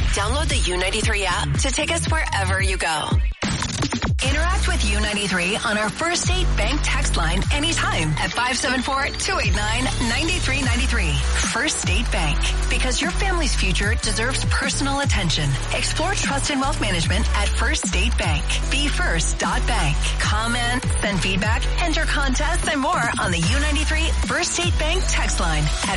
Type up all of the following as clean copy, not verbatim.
Download the U93 app to take us wherever you go. Interact with U93 on our First State Bank text line anytime at 574-289-9393. First State Bank. Because your family's future deserves personal attention. Explore trust and wealth management at First State Bank. BeFirst.bank. Comment, send feedback, enter contests, and more on the U93 First State Bank text line at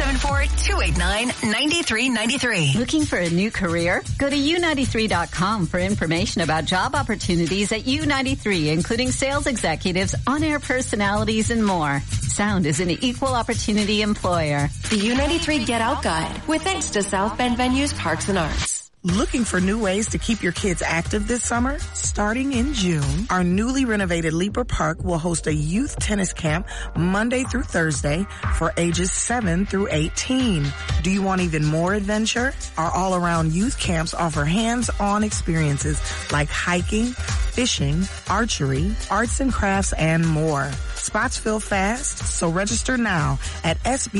574-289-9393. Looking for a new career? Go to U93.com for information about job opportunities at U93, including sales executives, on-air personalities, and more. Sound is an equal opportunity employer. The U93 Get Out Guide, with thanks to South Bend Venues Parks and Arts. Looking for new ways to keep your kids active this summer? Starting in June, our newly renovated Leaper Park will host a youth tennis camp Monday through Thursday for ages 7 through 18. Do you want even more adventure? Our all-around youth camps offer hands-on experiences like hiking, fishing, archery, arts and crafts, and more. Spots fill fast, so register now at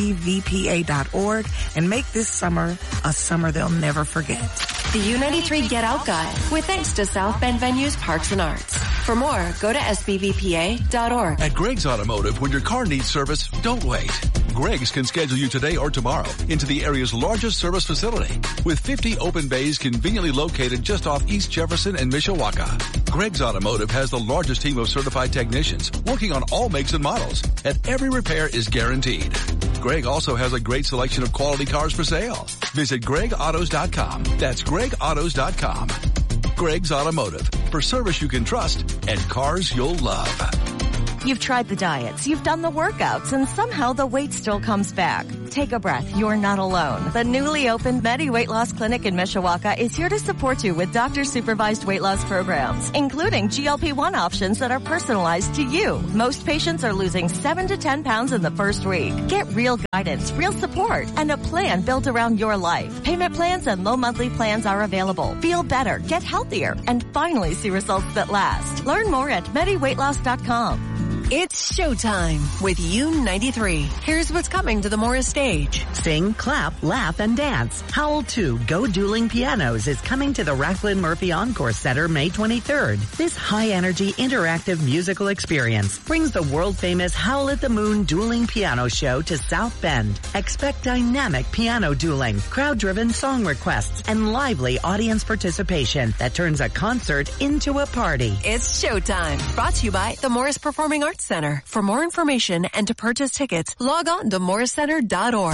sbvpa.org and make this summer a summer they'll never forget. The U93 Get Out Guide, with thanks to South Bend Venues Parks and Arts. For more, go to sbvpa.org. At Greg's Automotive, when your car needs service, don't wait. Greg's can schedule you today or tomorrow into the area's largest service facility, with 50 open bays conveniently located just off East Jefferson and Mishawaka. Greg's Automotive has the largest team of certified technicians working on all makes and models, and every repair is guaranteed. Greg also has a great selection of quality cars for sale. Visit GregAutos.com. That's GregAutos.com. Greg's Automotive, for service you can trust and cars you'll love. You've tried the diets, you've done the workouts, and somehow the weight still comes back. Take a breath. You're not alone. The newly opened Medi Weight Loss Clinic in Mishawaka is here to support you with doctor-supervised weight loss programs, including GLP-1 options that are personalized to you. Most patients are losing 7 to 10 pounds in the first week. Get real guidance, real support, and a plan built around your life. Payment plans and low monthly plans are available. Feel better, get healthier, and finally see results that last. Learn more at MediWeightLoss.com. It's showtime with U93. Here's what's coming to the Morris stage. Sing, clap, laugh, and dance. Howl 2 Go Dueling Pianos is coming to the Racklin Murphy Encore Center May 23rd. This high-energy, interactive musical experience brings the world-famous Howl at the Moon Dueling Piano Show to South Bend. Expect dynamic piano dueling, crowd-driven song requests, and lively audience participation that turns a concert into a party. It's showtime. Brought to you by the Morris Performing Arts Center. For more information and to purchase tickets, log on to morriscenter.org.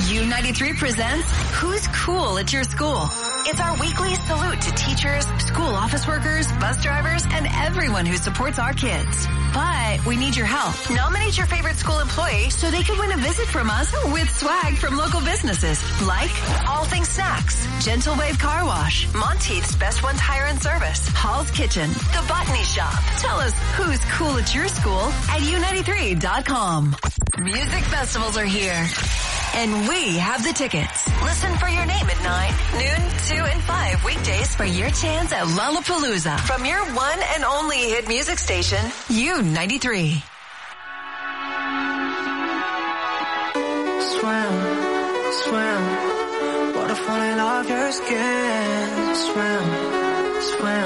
U93 presents Who's Cool at Your School? It's our weekly salute to teachers, school office workers, bus drivers, and everyone who supports our kids. But we need your help. Nominate your favorite school employee so they can win a visit from us with swag from local businesses like All Things Snacks, Gentle Wave Car Wash, Monteith's Best One Tire and Service, Hall's Kitchen, The Botany Shop. Tell us who's cool at your school at U93.com. Music festivals are here. And we have the tickets. Listen for your name at 9, noon, 2, and 5 weekdays for your chance at Lollapalooza from your one and only hit music station, U93. Swim, swim, water falling off your skin. Swim, swim.